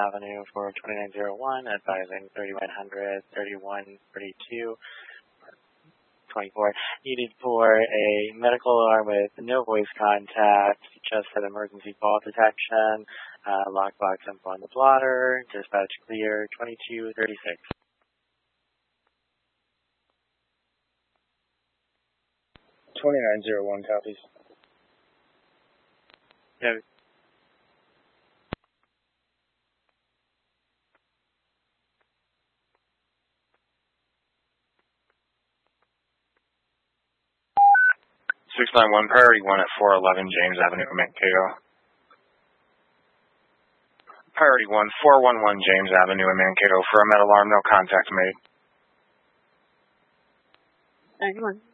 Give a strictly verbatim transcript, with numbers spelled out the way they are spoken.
Avenue for twenty-nine oh one, advising thirty-one hundred, thirty-one forty-two, twenty-four. Needed for a medical alarm with no voice contact, just had emergency fall detection, uh, lockbox info on the blotter, dispatch clear, twenty-two thirty-six. twenty-nine oh one copies. Yeah. six nine one, priority one at four eleven James Avenue, Mankato. Priority one, four one one James Avenue in Mankato for a med alarm, no contact made. Alright, come on.